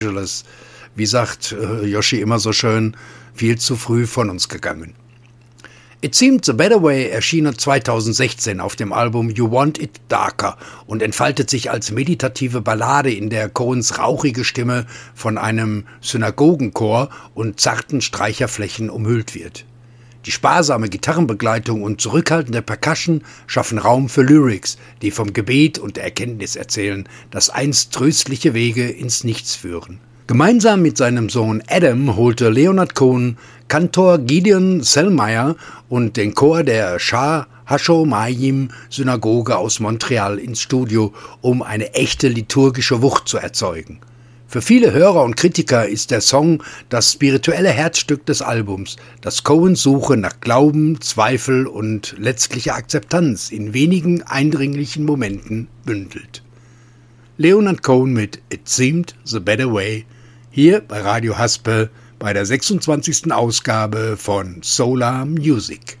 Angeles. Wie sagt Yoshi immer so schön, viel zu früh von uns gegangen. It Seemed the Better Way erschien 2016 auf dem Album You Want It Darker und entfaltet sich als meditative Ballade, in der Cohens rauchige Stimme von einem Synagogenchor und zarten Streicherflächen umhüllt wird. Die sparsame Gitarrenbegleitung und zurückhaltende Percussion schaffen Raum für Lyrics, die vom Gebet und der Erkenntnis erzählen, dass einst tröstliche Wege ins Nichts führen. Gemeinsam mit seinem Sohn Adam holte Leonard Cohen Kantor Gideon Sellmeyer und den Chor der Shah Hashomayim Synagoge aus Montreal ins Studio, um eine echte liturgische Wucht zu erzeugen. Für viele Hörer und Kritiker ist der Song das spirituelle Herzstück des Albums, das Cohens Suche nach Glauben, Zweifel und letztlicher Akzeptanz in wenigen eindringlichen Momenten bündelt. Leonard Cohen mit It Seemed the Better Way, hier bei Radio Haspel bei der 26. Ausgabe von Solar Music.